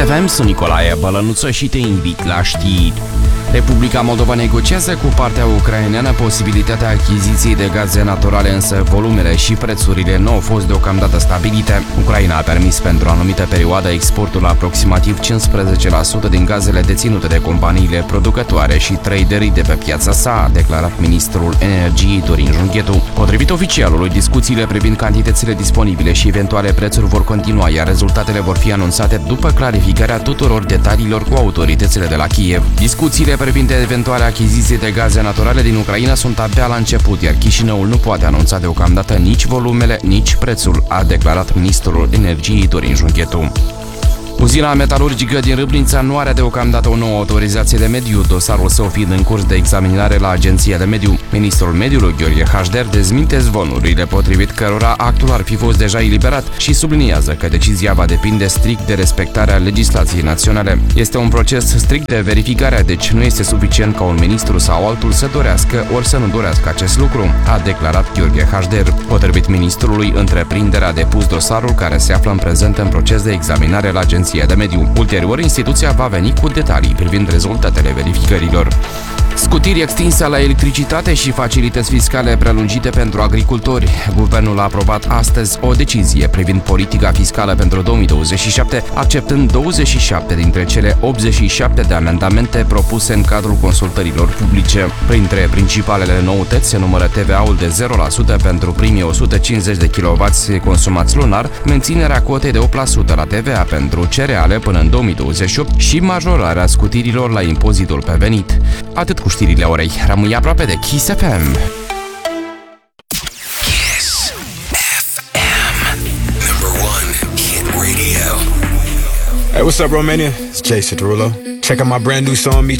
FM, sunt Nicolae Bălănuță și te invit la știri. Republica Moldova negociază cu partea ucraineană posibilitatea achiziției de gaze naturale, însă volumele și prețurile nu au fost deocamdată stabilite. Ucraina a permis pentru o anumită perioadă exportul la aproximativ 15% din gazele deținute de companiile producătoare și traderii de pe piața sa, a declarat ministrul energiei Dorin Junghetu. Potrivit oficialului, discuțiile privind cantitățile disponibile și eventuale prețuri vor continua, iar rezultatele vor fi anunțate după clarificarea tuturor detaliilor cu autoritățile de la Kiev. Discuțiile privind eventuale achiziții de gaze naturale din Ucraina sunt abia la început, iar Chișinăul nu poate anunța deocamdată nici volumele, nici prețul, a declarat ministrul energiei Dorin Junghetu. Uzina metalurgică din Râbnița nu are deocamdată o nouă autorizație de mediu, dosarul său fiind în curs de examinare la Agenția de Mediu. Ministrul Mediului, Gheorghe Hașder, dezminte zvonurile potrivit cărora actul ar fi fost deja eliberat și subliniază că decizia va depinde strict de respectarea legislației naționale. Este un proces strict de verificare, deci nu este suficient ca un ministru sau altul să dorească ori să nu dorească acest lucru, a declarat Gheorghe Hașder. Potrivit ministrului, întreprinderea a depus dosarul care se află în prezent în proces de examinare la Agenția de Mediu. Ulterior, instituția va veni cu detalii privind rezultatele verificărilor. Scutiri extinse la electricitate și facilități fiscale prelungite pentru agricultori. Guvernul a aprobat astăzi o decizie privind politica fiscală pentru 2027, acceptând 27 dintre cele 87 de amendamente propuse în cadrul consultărilor publice. Printre principalele noutăți se numără TVA-ul de 0% pentru primii 150 de kW consumați lunar, menținerea cotei de 8% la TVA pentru cereale până în 2028 și majorarea scutirilor la impozitul pe venit. Atât cu știrile orei. Rămâi aproape de Kiss FM. Kiss FM. Number 1 hit radio. Hey, what's up, Romania? It's Jason Derulo. Check out my brand new song, Me